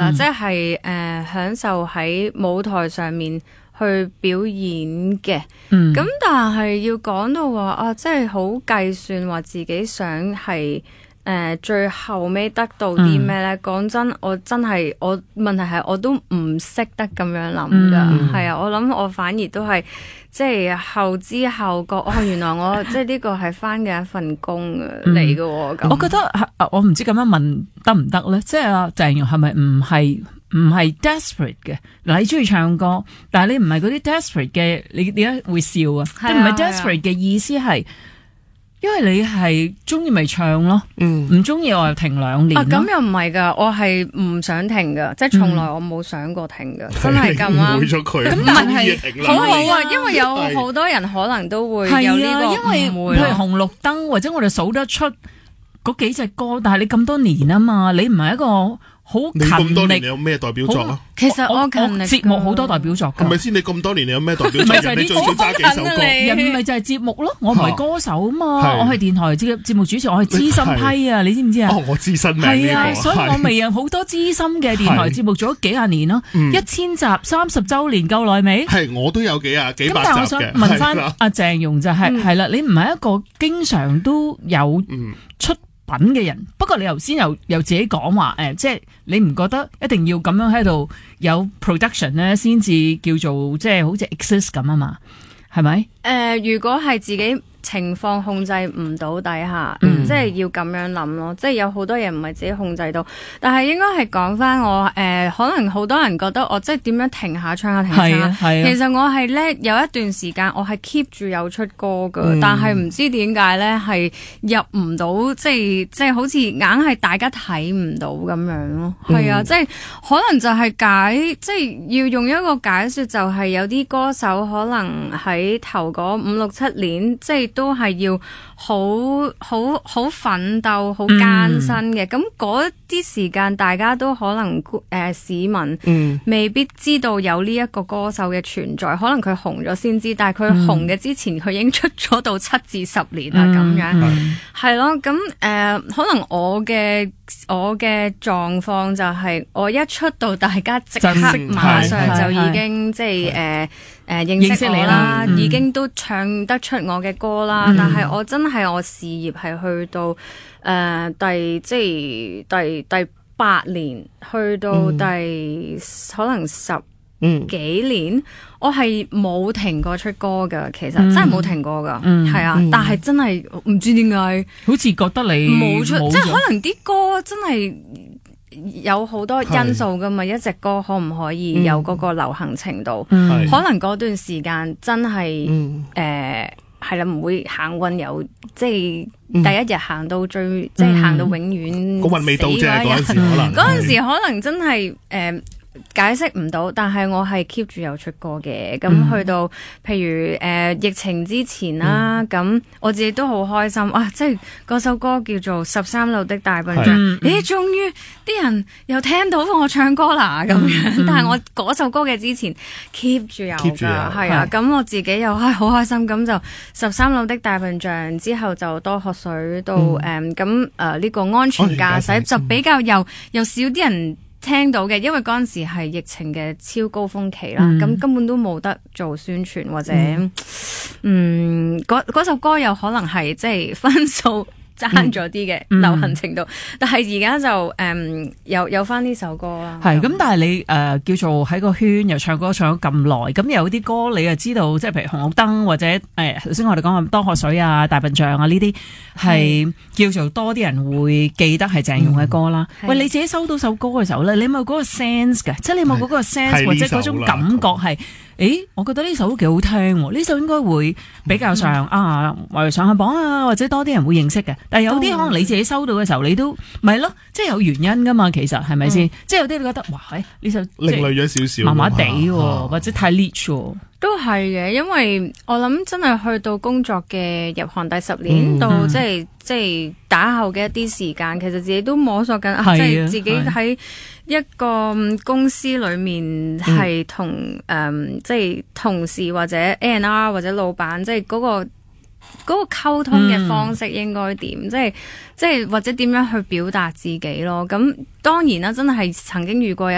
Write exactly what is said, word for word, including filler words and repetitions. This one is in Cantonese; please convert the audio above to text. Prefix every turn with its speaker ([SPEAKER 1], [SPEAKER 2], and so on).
[SPEAKER 1] 啊，嗯、即係誒、呃、享受喺舞台上面去表演嘅。咁、嗯、但係要講到話啊，即係好計算話自己想係。誒、呃、最後尾得到啲咩咧？講、嗯、真，我真係我問題係我都唔識得咁樣諗㗎，係、嗯、啊！我諗我反而都係即係後知後覺，哦，原來我即係呢個係返嘅一份工嚟嘅喎。咁、嗯、
[SPEAKER 2] 我覺得我唔知咁樣問得唔得咧？即係阿鄭融係咪唔係唔係 desperate 嘅？嗱，你中意唱歌，但係你唔係嗰啲 desperate 嘅，你點解會笑啊？即係唔係 desperate 嘅意思係？因為你係中意咪唱咯，唔中意我又停兩年咯。
[SPEAKER 1] 咁、啊、又唔係噶，我係唔想停噶，即係從來我冇想過停噶、嗯，真係咁啊。
[SPEAKER 3] 誤會咗佢，
[SPEAKER 1] 咁但係好好啊，因為有好多人可能都會有呢個誤會。
[SPEAKER 2] 因為譬如紅綠燈或者我哋數得出嗰幾隻歌，但係你咁多年啊嘛，你唔係一個。好勤力，你咁多年你有咩代表作啊？
[SPEAKER 1] 其實我勤力
[SPEAKER 2] 節目好多代表作㗎，
[SPEAKER 3] 係咪先？你咁多年你有咩代表作？
[SPEAKER 2] 咪就係
[SPEAKER 3] 你最少揸幾首歌？
[SPEAKER 2] 人咪就係節目咯，我唔係歌手啊嘛，我係電台節節目主持，我係資深批啊，你知唔知啊？
[SPEAKER 3] 哦，我資深名
[SPEAKER 2] 係啊，所以我咪有好多資深嘅電台節目做咗幾廿年咯，一千集三十週年夠耐未？
[SPEAKER 3] 係我都有幾啊幾百集嘅。咁但係我想
[SPEAKER 2] 問翻阿鄭融就係係啦，你唔係一個經常都有出品嘅人，不過你頭先又又自己講話誒，即係你唔覺得一定要咁樣喺度有 production 咧，先至叫做即係好似 exist 咁啊嘛，係咪？誒、
[SPEAKER 1] 呃，如果係自己情況控制唔到底下，嗯、即係要咁樣諗咯。即係有好多嘢唔係自己控制到，但係應該係講翻我誒、呃，可能好多人覺得我即係點樣停下唱下停下唱下。其實我係咧有一段時間我係 keep 住有出歌噶，嗯、但係唔知點解咧係入唔到，即係即係好似硬係大家睇唔到咁樣咯。係、嗯、啊，即係可能就係解，即係要用一個解說，就係有啲歌手可能喺頭嗰五六七年，即係。都係要好好好奮鬥、好艱辛嘅。咁嗰啲時間，大家都可能誒、呃、市民未必知道有呢一個歌手嘅存在。可能佢紅咗先知，但係佢紅嘅之前，佢已經出咗到七至十年啦。咁、嗯、樣係咯。咁誒、呃，可能我嘅我嘅狀況就係、是、我一出道，大家即刻馬上就已經即係誒。誒認識我啦、嗯，已經都唱得出我嘅歌啦、嗯，但係我真係我事業係去到誒、呃、第即係第第八年，去到第、嗯、可能十幾年，嗯、我係冇停過出歌㗎，其實、嗯、真係冇停過㗎，係、嗯、啊，嗯、但係真係唔知點解，
[SPEAKER 2] 好似覺得你冇出，
[SPEAKER 1] 即係可能啲歌真係。有好多因素噶嘛，一隻歌可唔可以有嗰個流行程度？嗯、可能嗰段時間真係誒係啦，唔、呃、會行運有即係、嗯、第一日行到最，嗯、即係行到永遠
[SPEAKER 3] 個運未到啫。嗰陣時可能
[SPEAKER 1] 嗰陣時可能真係誒。呃解釋唔到，但係我係 keep 住有出歌嘅。咁、嗯、去到譬如誒、呃、疫情之前啦，咁、嗯、我自己都好開心啊！即係嗰首歌叫做《十三樓的大笨象》，咦，終於啲人又聽到我唱歌啦咁樣。嗯、但係我嗰首歌嘅之前 keep 住有㗎，係啊。咁我自己又係好開心。咁就《十三樓的大笨象》之後就多學水到誒咁誒呢個安全駕駛就比較又又少啲人聽到嘅，因為嗰陣時係疫情嘅超高峰期啦，咁、嗯、根本都冇得做宣傳或者，嗯，嗰、嗯、首歌有可能係即係分數爭咗啲嘅流行程度，嗯、但係而家就誒、嗯、有有翻呢首歌啦。係咁，
[SPEAKER 2] 但係你誒、呃、叫做喺個圈又唱歌唱咗咁耐，咁有啲歌你又知道，即係譬如紅綠燈或者誒頭先我哋講嘅多喝水啊、大笨象啊呢啲係叫做多啲人會記得係鄭融嘅歌啦。喂，你自己收到首歌嘅時候咧，你有冇嗰個 sense 嘅？即係你有冇嗰個 sense 或者嗰種感覺係？誒，我覺得呢首都幾好聽喎，呢首應該會比較上、嗯、啊，或者上下榜啊，或者多啲人會認識嘅。但係有啲可能你自己收到嘅時候，你都咪咯，即係有原因噶嘛，其實係咪先？嗯、即係有啲你覺得哇，呢、欸、首
[SPEAKER 3] 另類咗少少，
[SPEAKER 2] 麻麻地喎，或者太 niche 喎。
[SPEAKER 1] 都係嘅，因為我諗真係去到工作嘅入行第十年，嗯、到即係即係打後嘅一啲時間，其實自己都摸索緊，即係自己喺一個公司裏面係同誒即係同事或者 A and R 或者老闆，即係嗰個嗰個溝通嘅方式應該點，嗯、即係即係或者點樣去表達自己咯。咁當然啦，真係曾經遇過有